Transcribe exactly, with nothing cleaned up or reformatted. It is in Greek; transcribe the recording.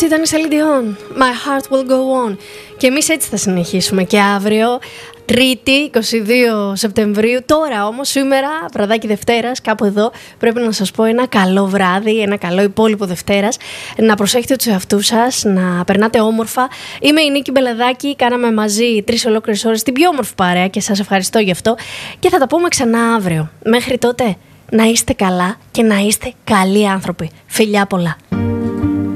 ήταν η Celine Dion. My heart will go on. Και εμείς έτσι θα συνεχίσουμε και αύριο, Τρίτη, είκοσι δύο Σεπτεμβρίου. Τώρα όμως, σήμερα, βραδάκι Δευτέρας, κάπου εδώ, πρέπει να σας πω ένα καλό βράδυ, ένα καλό υπόλοιπο Δευτέρας. Να προσέχετε τους εαυτούς σας, να περνάτε όμορφα. Είμαι η Νίκη Μπελεδάκη, κάναμε μαζί τρεις ολόκληρες ώρες την πιο όμορφη παρέα και σας ευχαριστώ γι' αυτό. Και θα τα πούμε ξανά αύριο. Μέχρι τότε, να είστε καλά και να είστε καλοί άνθρωποι. Φιλιά πολλά.